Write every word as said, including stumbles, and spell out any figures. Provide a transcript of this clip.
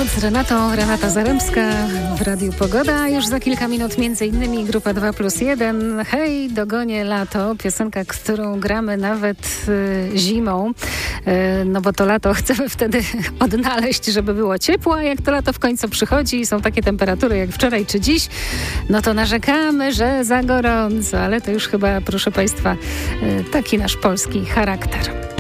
Noc z Renatą, Renata Zaremska w Radiu Pogoda. Już za kilka minut między innymi grupa dwa plus jeden. Hej, dogonię lato. Piosenka, którą gramy nawet y, zimą. Y, no bo to lato chcemy wtedy odnaleźć, żeby było ciepło, a jak to lato w końcu przychodzi i są takie temperatury jak wczoraj czy dziś, no to narzekamy, że za gorąco. Ale to już chyba, proszę Państwa, y, taki nasz polski charakter.